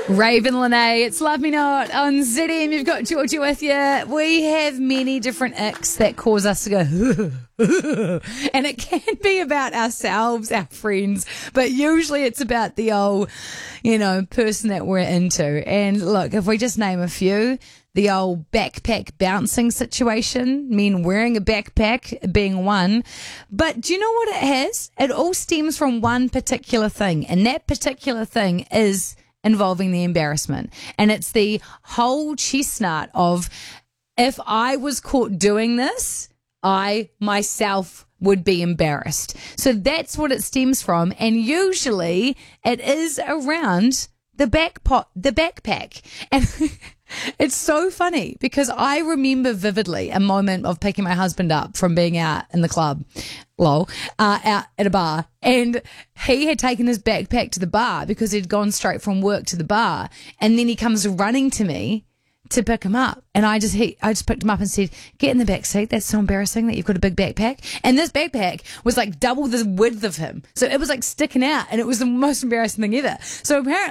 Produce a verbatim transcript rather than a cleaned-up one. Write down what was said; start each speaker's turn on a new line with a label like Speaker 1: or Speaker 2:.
Speaker 1: Raven Lene, it's Love Me Not on Z M. You've got Georgia with you. We have many different icks that cause us to go, and it can be about ourselves, our friends, but usually it's about the old, you know, person that we're into. And look, if we just name a few, the old backpack bouncing situation, men wearing a backpack being one. But do you know what it has? It all stems from one particular thing, and that particular thing is involving the embarrassment. And it's the whole chestnut of, if I was caught doing this, I myself would be embarrassed. So that's what it stems from. And usually it is around the back pot, the backpack. And it's so funny because I remember vividly a moment of picking my husband up from being out in the club, lol, uh, out at a bar. And he had taken his backpack to the bar because he'd gone straight from work to the bar. And then he comes running to me to pick him up. And I just he, I just picked him up and said, get in the back seat. That's so embarrassing that you've got a big backpack. And this backpack was like double the width of him. So it was like sticking out, and it was the most embarrassing thing ever. So apparently